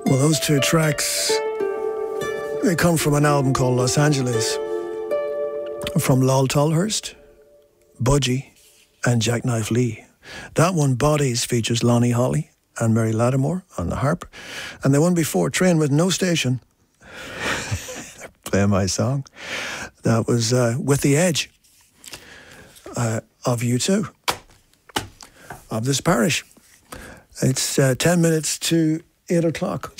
Well, those two tracks, they come from an album called Los Angeles, from Lol Tolhurst, Budgie, and Jackknife Lee. That one, Bodies, features Lonnie Holly and Mary Lattimore on the harp. And the one before, Train with No Station, playing my song, that was With the Edge of U2, of this parish. It's 10 minutes to 8 o'clock.